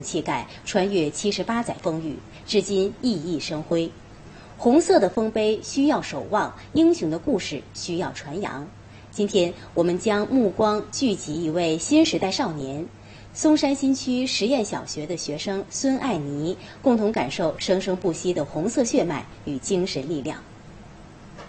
气概，穿越78载风雨，至今熠熠生辉。红色的丰碑需要守望，英雄的故事需要传扬。今天，我们将目光聚集一位新时代少年。松山新区实验小学的学生孙爱妮，共同感受生生不息的红色血脉与精神力量。